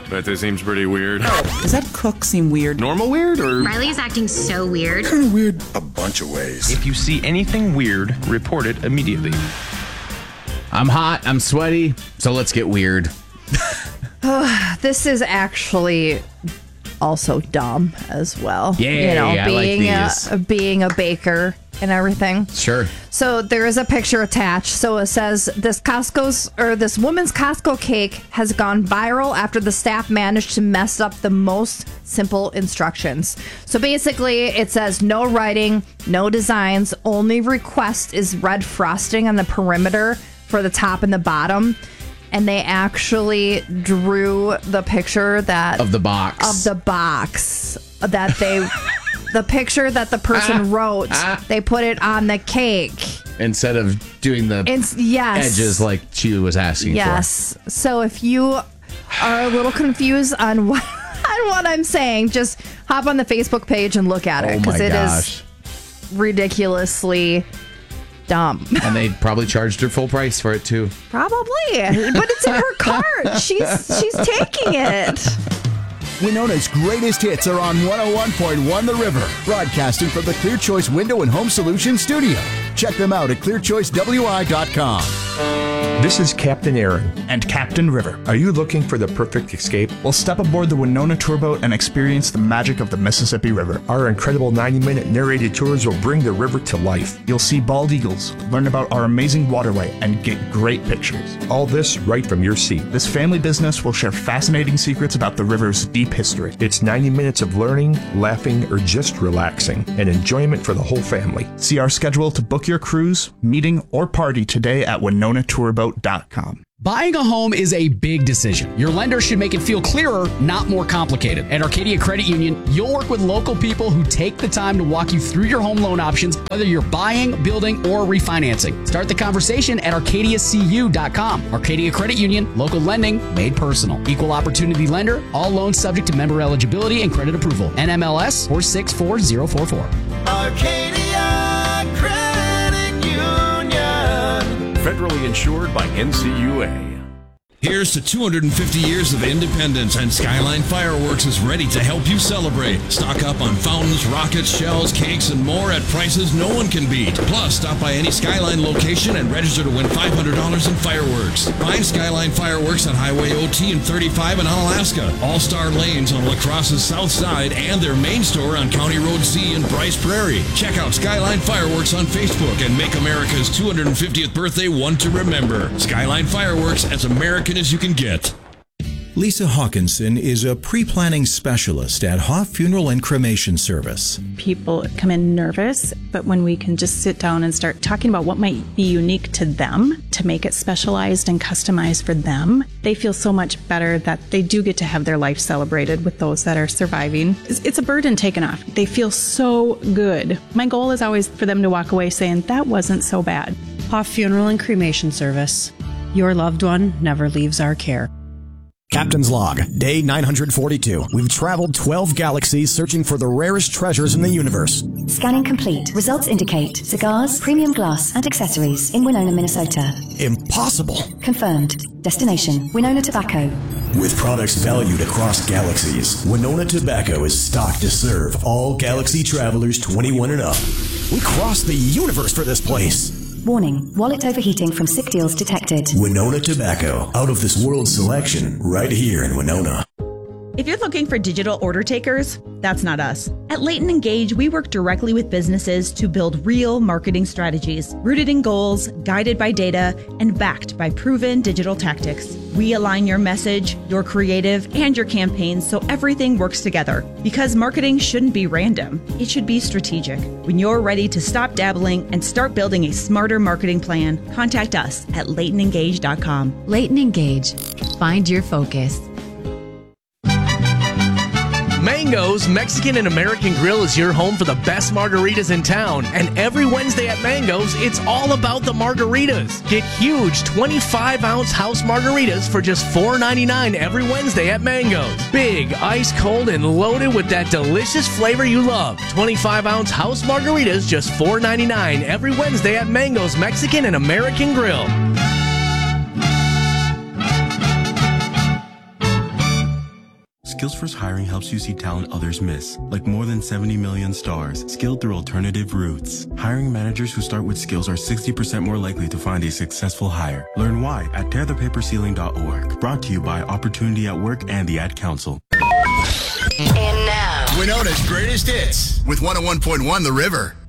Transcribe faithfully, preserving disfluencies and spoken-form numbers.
but this seems pretty weird. Does that cook seem weird? Normal weird, or? Riley is acting so weird. Kind of weird a bunch of ways. If you see anything weird, report it immediately. I'm hot, I'm sweaty, so let's get weird. Oh, this is actually also dumb as well. Yeah, you know, I being like these. a being a baker and everything. Sure. So there is a picture attached. So it says this Costco's or this woman's Costco cake has gone viral after the staff managed to mess up the most simple instructions. So basically it says no writing, no designs, only request is red frosting on the perimeter for the top and the bottom. And they actually drew the picture that of the box of the box that they the picture that the person ah, wrote. Ah. They put it on the cake instead of doing the it's, yes. edges like she was asking yes. for. Yes. So if you are a little confused on what on what I'm saying, just hop on the Facebook page and look at it because oh it gosh. is ridiculously dumb. And they probably charged her full price for it too. Probably, but it's in her cart. She's she's taking it. Winona's greatest hits are on one oh one point one The River, broadcasting from the Clear Choice Window and Home Solutions studio. Check them out at clear choice w i dot com. This is Captain Aaron. And Captain River. Are you looking for the perfect escape? Well, step aboard the Winona Tour Boat and experience the magic of the Mississippi River. Our incredible ninety-minute narrated tours will bring the river to life. You'll see bald eagles, learn about our amazing waterway, and get great pictures. All this right from your seat. This family business will share fascinating secrets about the river's deep history. It's ninety minutes of learning, laughing, or just relaxing, and enjoyment for the whole family. See our schedule to book your cruise, meeting, or party today at winona tour boat dot com. Buying a home is a big decision. Your lender should make it feel clearer, not more complicated. At Arcadia Credit Union, you'll work with local people who take the time to walk you through your home loan options, whether you're buying, building, or refinancing. Start the conversation at arcadia c u dot com. Arcadia Credit Union, local lending made personal. Equal opportunity lender, all loans subject to member eligibility and credit approval. N M L S four six four zero four four. Arcadia Credit Union. Federally insured by N C U A. Here's to two hundred fifty years of independence, and Skyline Fireworks is ready to help you celebrate. Stock up on fountains, rockets, shells, cakes, and more at prices no one can beat. Plus, stop by any Skyline location and register to win five hundred dollars in fireworks. Find Skyline Fireworks on Highway O T and thirty-five in Onalaska, All-Star Lanes on La Crosse's south side, and their main store on County Road C in Bryce Prairie. Check out Skyline Fireworks on Facebook and make America's two hundred fiftieth birthday one to remember. Skyline Fireworks, as American as you can get. Lisa Hawkinson is a pre-planning specialist at Hoff Funeral and Cremation Service. People come in nervous, but when we can just sit down and start talking about what might be unique to them to make it specialized and customized for them, they feel so much better that they do get to have their life celebrated with those that are surviving. It's, it's a burden taken off. They feel so good. My goal is always for them to walk away saying, that wasn't so bad. Hoff Funeral and Cremation Service. Your loved one never leaves our care. Captain's Log, day nine hundred forty-two. We've traveled twelve galaxies searching for the rarest treasures in the universe. Scanning complete. Results indicate cigars, premium glass, and accessories in Winona, Minnesota. Impossible. Confirmed. Destination, Winona Tobacco. With products valued across galaxies, Winona Tobacco is stocked to serve all galaxy travelers twenty-one and up. We crossed the universe for this place. Warning, wallet overheating from sick deals detected. Winona Tobacco, out of this world selection, right here in Winona. If you're looking for digital order takers, that's not us. At Leighton Engage, we work directly with businesses to build real marketing strategies, rooted in goals, guided by data, and backed by proven digital tactics. We align your message, your creative, and your campaigns so everything works together. Because marketing shouldn't be random, it should be strategic. When you're ready to stop dabbling and start building a smarter marketing plan, contact us at leighton engage dot com. Leighton Engage. Find your focus. Mango's Mexican and American Grill is your home for the best margaritas in town. And every Wednesday at Mango's, it's all about the margaritas. Get huge twenty-five ounce house margaritas for just four ninety-nine every Wednesday at Mango's. Big, ice cold, and loaded with that delicious flavor you love. twenty-five ounce house margaritas just four ninety-nine every Wednesday at Mango's Mexican and American Grill. Skills First Hiring helps you see talent others miss, like more than seventy million stars, skilled through alternative routes. Hiring managers who start with skills are sixty percent more likely to find a successful hire. Learn why at tear the paper ceiling dot org. Brought to you by Opportunity at Work and the Ad Council. And now, Winona's greatest hits with one oh one point one The River.